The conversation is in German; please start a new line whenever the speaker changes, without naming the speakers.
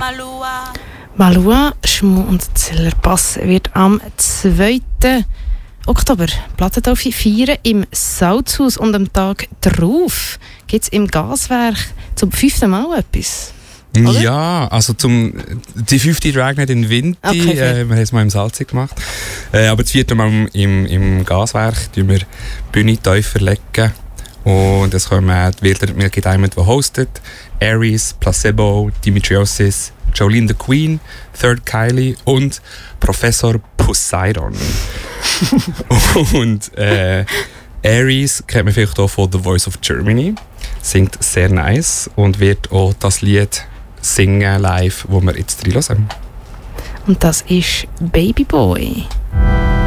Malua, Schmu und Zellerpass wird am 2. Oktober Plattentaufe feiern im Salzhaus und am Tag darauf gibt es im Gaswerk zum 5. Mal etwas. Oder?
Ja, also die 5. Dragnet in Winti,
Okay,
wir haben es mal im Salzig gemacht. Aber das 4. Mal im Gaswerk tun wir die Bühne tiefer legen. Und es gibt jemanden, der hostet. Aries, Placebo, Dimitriosis, Jolene the Queen, Third Kylie und Professor Poseidon. Und Aries kennt man vielleicht auch von The Voice of Germany. Singt sehr nice und wird auch das Lied singen live, wo wir jetzt reinhören.
Und das ist Baby Boy.